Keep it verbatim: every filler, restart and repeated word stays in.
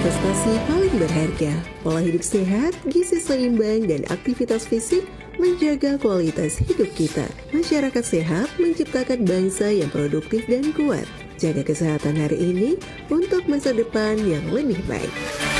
investasi paling berharga. Pola hidup sehat, gizi seimbang, dan aktivitas fisik menjaga kualitas hidup kita. Masyarakat sehat menciptakan bangsa yang produktif dan kuat. Jaga kesehatan hari ini untuk masa depan yang lebih baik.